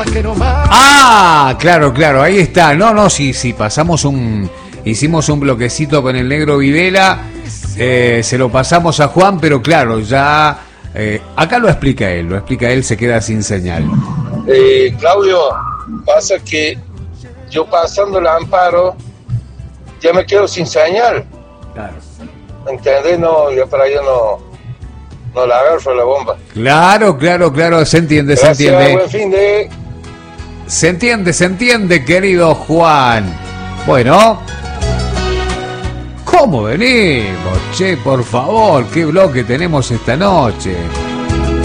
Ah, claro, claro, ahí está. No, no, sí, sí, hicimos un bloquecito con el negro Videla, se lo pasamos a Juan, pero claro, ya acá lo explica él, se queda sin señal. Claudio, pasa que yo pasando el Amparo ya me quedo sin señal. Claro. ¿Entendés? No, yo para allá no la agarro la bomba. Claro, claro, claro, se entiende, Gracias, se entiende. Buen fin de... Se entiende, querido Juan. Bueno, ¿cómo venimos? Che, por favor, qué bloque tenemos esta noche.